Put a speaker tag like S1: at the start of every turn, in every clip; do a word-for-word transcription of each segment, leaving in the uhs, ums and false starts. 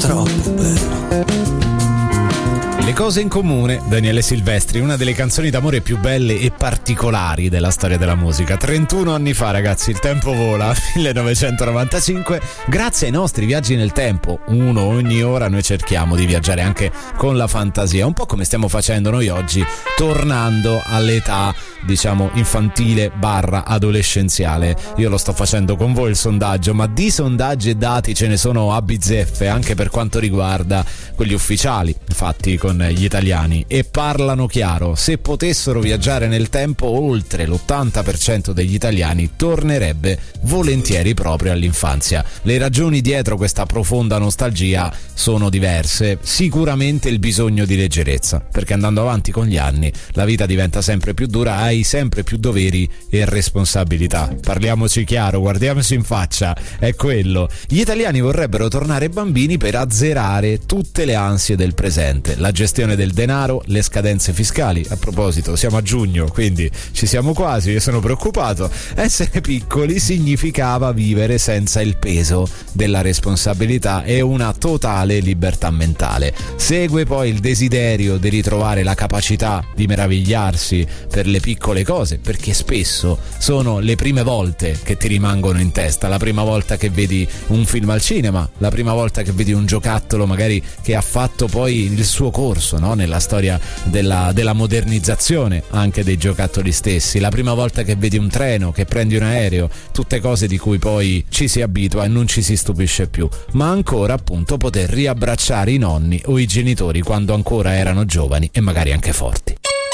S1: troppo bello.
S2: Le cose in comune, Daniele Silvestri, una delle canzoni d'amore più belle e particolari della storia della musica. trentuno anni fa, ragazzi, il tempo vola, millenovecentonovantacinque. Grazie ai nostri viaggi nel tempo, uno ogni ora, noi cerchiamo di viaggiare anche con la fantasia, un po' come stiamo facendo noi oggi, tornando all'età, diciamo, infantile barra adolescenziale. Io lo sto facendo con voi il sondaggio, ma di sondaggi e dati ce ne sono a bizzeffe anche per quanto riguarda quelli ufficiali fatti con gli italiani, e parlano chiaro: se potessero viaggiare nel tempo, oltre l'ottanta per cento degli italiani tornerebbe volentieri proprio all'infanzia. Le ragioni dietro questa profonda nostalgia sono diverse. Sicuramente il bisogno di leggerezza, perché andando avanti con gli anni la vita diventa sempre più dura, hai sempre più doveri e responsabilità. Parliamoci chiaro, guardiamoci in faccia, è quello. Gli italiani vorrebbero tornare bambini per azzerare tutte le ansie del presente, la gestione del denaro, le scadenze fiscali. A proposito, siamo a giugno, quindi ci siamo quasi, io sono preoccupato. Essere piccoli significava vivere senza il peso della responsabilità e una totale libertà mentale. Segue poi il desiderio di ritrovare la capacità di meravigliarsi per le piccole cose, perché spesso sono le prime volte che ti rimangono in testa, la prima volta che vedi un film al cinema, la prima volta che vedi un giocattolo magari che ha fatto poi il suo corso, no? Nella storia della, della modernizzazione anche dei giocattoli stessi, la prima volta che vedi un treno, che prendi un aereo, tutte cose di cui poi ci si abitua e non ci si stupisce più, ma ancora appunto poter riabbracciare i nonni o i genitori quando ancora erano giovani e magari anche forti.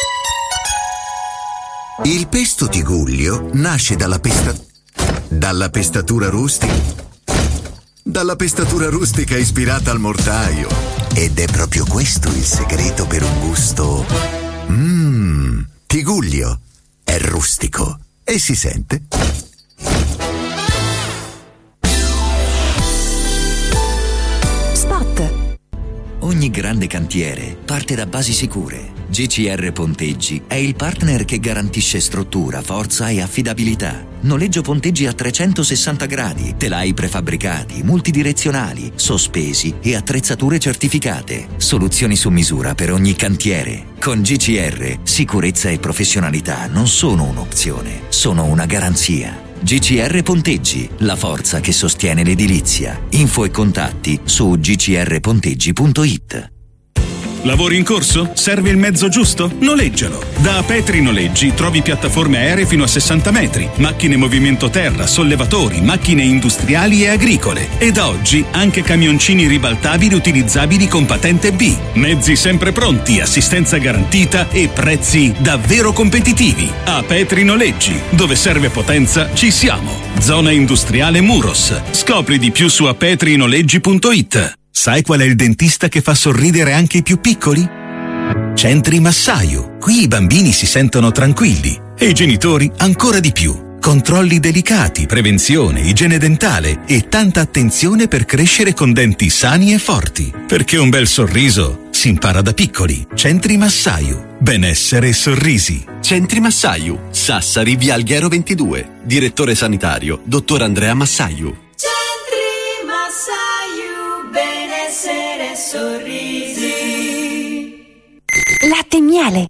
S3: Il pesto Tigullio nasce dalla pesta... dalla pestatura rustica dalla pestatura rustica ispirata al mortaio, ed è proprio questo il segreto per un gusto mmm Tigullio è rustico e si sente.
S4: Spot.
S1: Ogni grande cantiere parte da basi sicure. G C R Ponteggi è il partner che garantisce struttura, forza e affidabilità. Noleggio ponteggi a trecentosessanta gradi, telai prefabbricati, multidirezionali, sospesi e attrezzature certificate. Soluzioni su misura per ogni cantiere. Con G C R, sicurezza e professionalità non sono un'opzione, sono una garanzia. G C R Ponteggi, la forza che sostiene l'edilizia. Info e contatti su g c r ponteggi punto i t.
S5: Lavori in corso? Serve il mezzo giusto? Noleggialo. Da Petri Noleggi trovi piattaforme aeree fino a sessanta metri, macchine movimento terra, sollevatori, macchine industriali e agricole. E da oggi anche camioncini ribaltabili utilizzabili con patente B. Mezzi sempre pronti, assistenza garantita e prezzi davvero competitivi. A Petri Noleggi, dove serve potenza, ci siamo. Zona industriale Muros. Scopri di più su apetrinoleggi punto i t. Sai qual è il dentista che fa sorridere anche i più piccoli? Centri Massaio. Qui i bambini si sentono tranquilli e i genitori ancora di più. Controlli delicati, prevenzione, igiene dentale e tanta attenzione per crescere con denti sani e forti. Perché un bel sorriso si impara da piccoli. Centri Massaio. Benessere e sorrisi.
S6: Centri Massaio. Sassari, via Alghero ventidue. Direttore sanitario, dottor Andrea Massaio.
S7: Centri Massaio. Benessere e sorrisi.
S4: Latte e miele.